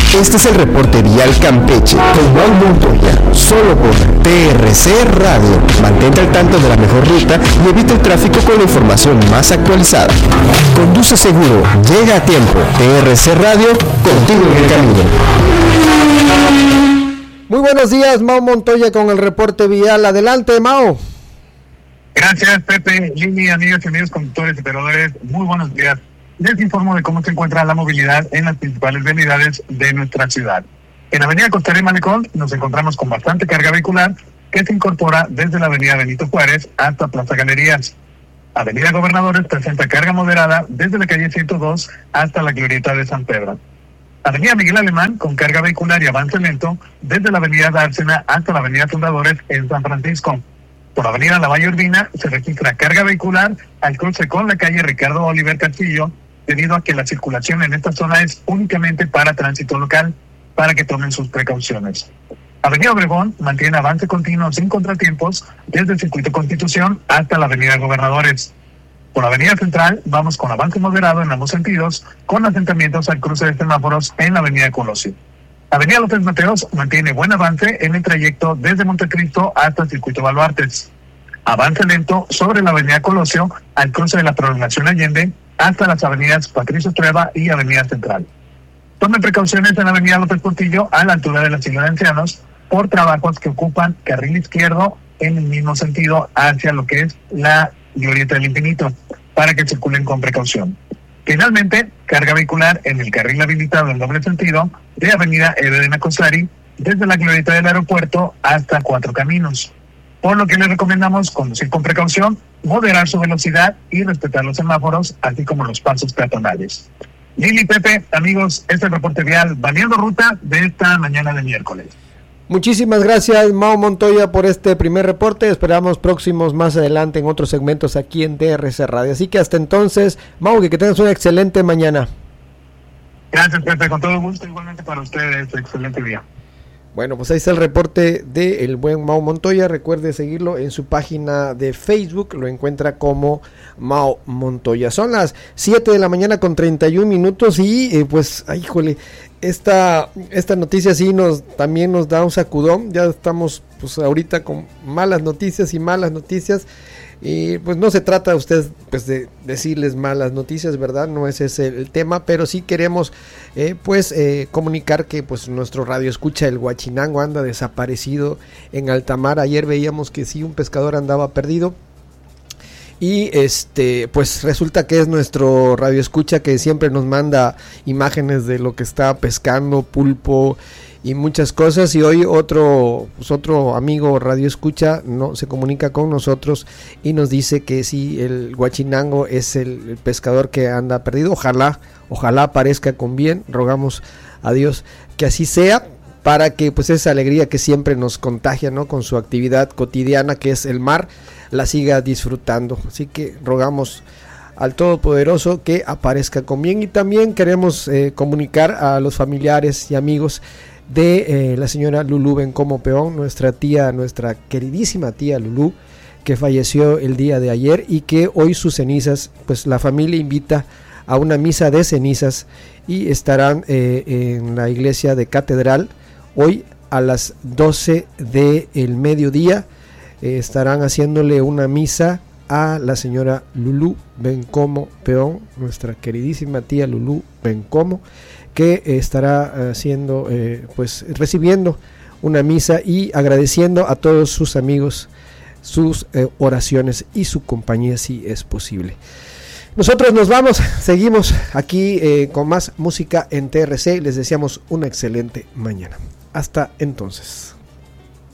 Este es el reporte vial Campeche con Mau Montoya, solo por TRC Radio. Mantente al tanto de la mejor ruta y evita el tráfico con la información más actualizada. Conduce seguro, llega a tiempo. TRC Radio, contigo en el camino. Muy buenos días, Mau Montoya con el reporte vial. Adelante, Mau. Gracias, Pepe, Lili, amigas y amigos conductores y operadores, muy buenos días. Les informo de cómo se encuentra la movilidad en las principales vialidades de nuestra ciudad. En Avenida Costera y Malecón nos encontramos con bastante carga vehicular que se incorpora desde la Avenida Benito Juárez hasta Plaza Galerías. Avenida Gobernadores presenta carga moderada desde la calle 102 hasta la Glorieta de San Pedro. Avenida Miguel Alemán con carga vehicular y avance lento desde la Avenida Dársena hasta la Avenida Fundadores en San Francisco. Por la Avenida La Valle Urbina se registra carga vehicular al cruce con la calle Ricardo Oliver Castillo, debido a que la circulación en esta zona es únicamente para tránsito local, para que tomen sus precauciones. Avenida Obregón mantiene avance continuo sin contratiempos desde el Circuito Constitución hasta la Avenida Gobernadores. Por la Avenida Central vamos con avance moderado en ambos sentidos, con asentamientos al cruce de semáforos en la Avenida Colosio. Avenida López Mateos mantiene buen avance en el trayecto desde Montecristo hasta el Circuito Baluartes. Avance lento sobre la Avenida Colosio al cruce de la Prolongación Allende hasta las avenidas Patricio Trueba y Avenida Central. Tomen precauciones en la Avenida López Portillo a la altura de la Asilo de Ancianos por trabajos que ocupan carril izquierdo en el mismo sentido hacia lo que es la Glorieta del Infinito, para que circulen con precaución. Finalmente, carga vehicular en el carril habilitado en doble sentido de Avenida Evedena Cosari desde la Glorieta del Aeropuerto hasta Cuatro Caminos, por lo que les recomendamos conducir con precaución, moderar su velocidad y respetar los semáforos, así como los pasos peatonales. Lili, Pepe, amigos, este es el reporte vial Baneando Ruta de esta mañana de miércoles. Muchísimas gracias, Mau Montoya, por este primer reporte. Esperamos próximos más adelante en otros segmentos aquí en TRC Radio. Así que hasta entonces, Mau, que tengas una excelente mañana. Gracias, Pepe, con todo gusto, igualmente para ustedes, excelente día. Bueno, pues ahí está el reporte de el buen Mau Montoya. Recuerde seguirlo en su página de Facebook, lo encuentra como Mau Montoya. Son las 7 de la mañana con 31 minutos y pues, ay, híjole, esta noticia sí también nos da un sacudón. Ya estamos pues ahorita con malas noticias y pues no se trata usted pues de decirles malas noticias, ¿verdad? No es ese el tema, pero sí queremos comunicar que pues nuestro radio escucha el Huachinango anda desaparecido en alta mar. Ayer veíamos que sí, un pescador andaba perdido. Y pues resulta que es nuestro radio escucha que siempre nos manda imágenes de lo que está pescando, pulpo y muchas cosas, y hoy otro amigo radio escucha se comunica con nosotros y nos dice que sí, el Huachinango es el pescador que anda perdido. Ojalá aparezca con bien. Rogamos a Dios que así sea, para que pues esa alegría que siempre nos contagia, ¿no?, con su actividad cotidiana que es el mar, la siga disfrutando. Así que rogamos al Todopoderoso que aparezca con bien. Y también queremos comunicar a los familiares y amigos de la señora Lulú Bencomo Peón, nuestra queridísima tía Lulú, que falleció el día de ayer y que hoy sus cenizas, pues la familia invita a una misa de cenizas y estarán en la iglesia de Catedral hoy a las 12 del mediodía. Estarán haciéndole una misa a la señora Lulú Bencomo Peón, nuestra queridísima tía Lulú Bencomo, que estará haciendo pues recibiendo una misa y agradeciendo a todos sus amigos sus oraciones y su compañía si es posible. Nosotros nos vamos, seguimos aquí con más música en TRC. Les deseamos una excelente mañana. Hasta entonces.